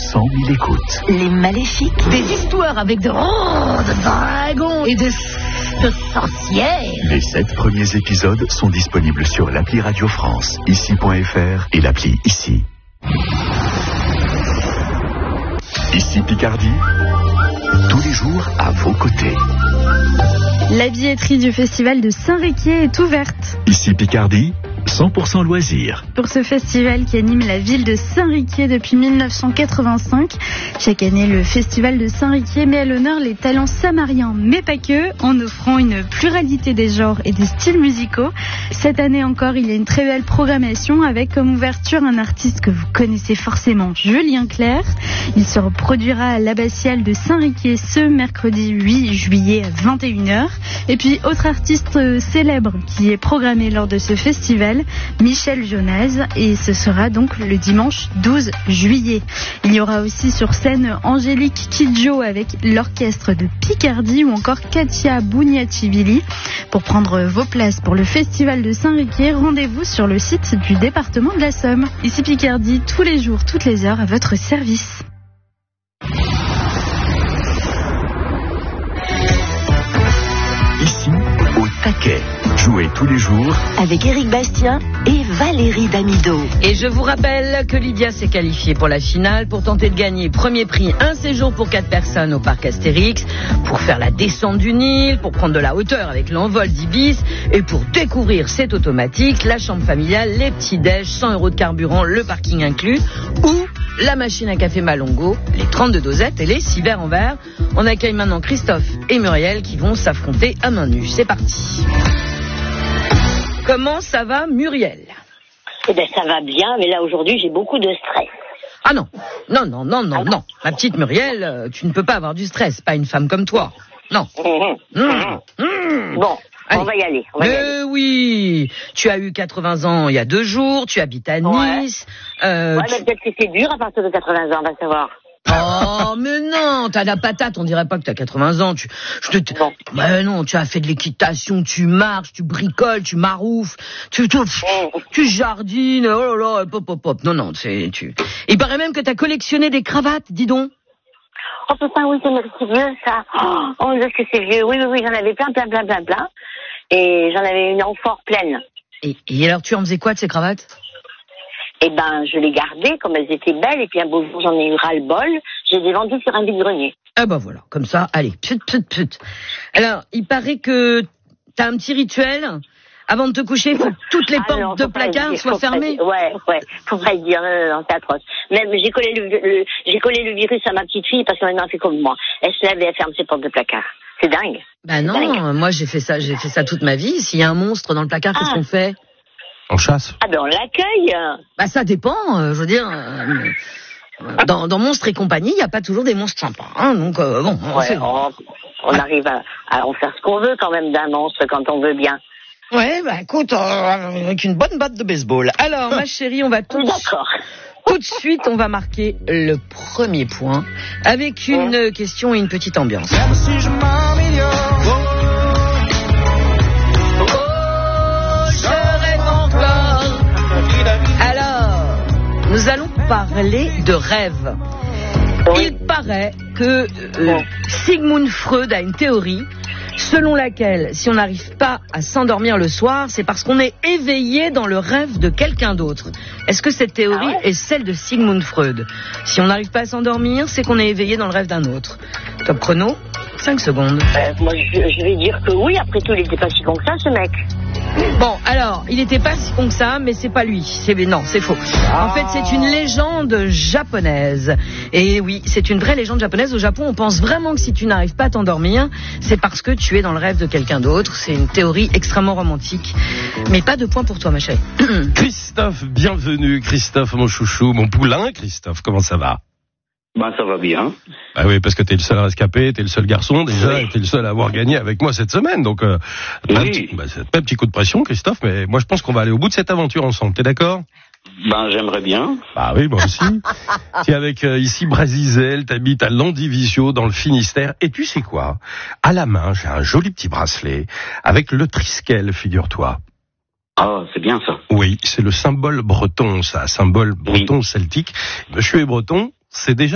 100 000 écoutes. Les Maléfiques. Des histoires avec de dragons et de sorcières. Les 7 premiers épisodes sont disponibles sur l'appli Radio France, ici.fr et l'appli Ici. Ici Picardie, tous les jours à vos côtés. La billetterie du festival de Saint-Riquier est ouverte. Ici Picardie, 100% loisirs. Pour ce festival qui anime la ville de Saint-Riquier depuis 1985, chaque année le festival de Saint-Riquier met à l'honneur les talents samariens, mais pas que, en offrant une pluralité des genres et des styles musicaux. Cette année encore, il y a une très belle programmation avec comme ouverture un artiste que vous connaissez forcément, Julien Clerc. Il se reproduira à l'abbatiale de Saint-Riquier ce mercredi 8 juillet à 21h. Et puis, autre artiste célèbre qui est programmé lors de ce festival, Michel Jonas, et ce sera donc le dimanche 12 juillet. Il y aura aussi sur scène Angélique Kidjo avec l'orchestre de Picardie ou encore Katia Bouniativili. Pour prendre vos places pour le festival de Saint-Riquier, rendez-vous sur le site du département de la Somme. Ici Picardie, tous les jours, toutes les heures, à votre service. Ici, au taquet. Jouez tous les jours avec Éric Bastien et Valérie Damido. Et je vous rappelle que Lydia s'est qualifiée pour la finale pour tenter de gagner premier prix, un séjour pour 4 personnes au parc Astérix, pour faire la descente du Nil, pour prendre de la hauteur avec l'envol d'Ibis et pour découvrir cet automatique, la chambre familiale, les petits déj, 100 € de carburant, le parking inclus, ou la machine à café Malongo, les 32 dosettes et les 6 verres en verre. On accueille maintenant Christophe et Muriel qui vont s'affronter à main nue. C'est parti. Comment ça va, Muriel? Eh bien, ça va bien, mais là, aujourd'hui, j'ai beaucoup de stress. Ah non. Ma petite Muriel, tu ne peux pas avoir du stress, pas une femme comme toi. Non. Bon, allez. On va y aller. Oui, tu as eu 80 ans il y a 2 jours, tu habites à Nice. Mais peut-être que c'est dur à partir de 80 ans, on va savoir. Oh, mais non, t'as la patate, on dirait pas que t'as 80 ans. Mais non, tu as fait de l'équitation, tu marches, tu bricoles, tu maroufles, tu jardines, oh là là, pop. Non, Il paraît même que t'as collectionné des cravates, dis donc. Oh putain, oui, c'est vieux, ça. Oh, est-ce que c'est vieux? Oui, j'en avais plein. Et j'en avais une amphore pleine. Et alors, tu en faisais quoi de ces cravates? Eh ben, je les gardais comme elles étaient belles, et puis un beau jour, j'en ai eu ras-le-bol. Je les ai vendues sur un vide-grenier. Ah bah voilà, comme ça, allez, put. Alors, il paraît que t'as un petit rituel. Avant de te coucher, il faut que toutes les portes de placard soient fermées. Ouais, faut pas le dire, non, c'est atroce. Même, j'ai collé le virus à ma petite fille parce qu'elle a fait comme moi. Elle se lève et elle ferme ses portes de placard. C'est dingue. Bah non, dingue. Moi j'ai fait ça toute ma vie. S'il y a un monstre dans le placard, qu'est-ce qu'on fait? On chasse. Ah ben on l'accueille. Bah ça dépend, je veux dire. Dans Monstres et compagnie, il n'y a pas toujours des monstres sympas, hein, donc bon. On arrive à en faire ce qu'on veut quand même d'un monstre quand on veut bien. Ouais, bah écoute, avec une bonne batte de baseball. Alors ma chérie, on va tout de suite, on va marquer le premier point avec une question et une petite ambiance. Même si je m'améliore. Nous allons parler de rêve. Il paraît que Sigmund Freud a une théorie selon laquelle si on n'arrive pas à s'endormir le soir, c'est parce qu'on est éveillé dans le rêve de quelqu'un d'autre. Est-ce que cette théorie est celle de Sigmund Freud? Si on n'arrive pas à s'endormir, c'est qu'on est éveillé dans le rêve d'un autre. Top chrono, 5 secondes. Moi, je vais dire que oui, après tout, il n'était pas si con que ça, ce mec. Bon, alors, il n'était pas si con que ça, mais c'est pas lui. Non, c'est faux. En fait, c'est une légende japonaise. Et oui, c'est une vraie légende japonaise. Au Japon, on pense vraiment que si tu n'arrives pas à t'endormir, c'est parce que tu es dans le rêve de quelqu'un d'autre. C'est une théorie extrêmement romantique. Mais pas de point pour toi, ma chérie. Christophe, bienvenue. Christophe, mon chouchou, mon poulain. Christophe, comment ça va? Ben, ça va bien. Bah oui, parce que t'es le seul rescapé, t'es le seul garçon, déjà, et t'es le seul à avoir gagné avec moi cette semaine, donc, c'est pas un petit coup de pression, Christophe, mais moi, je pense qu'on va aller au bout de cette aventure ensemble, t'es d'accord? Ben, j'aimerais bien. Bah oui, moi aussi. Tu es avec, ici, Brasizel, t'habites à Landivisiau, dans le Finistère, et tu sais quoi? À la main, j'ai un joli petit bracelet, avec le Triskel, figure-toi. Ah, c'est bien ça. Oui, c'est le symbole breton, ça, symbole breton celtique. Monsieur est breton, c'est déjà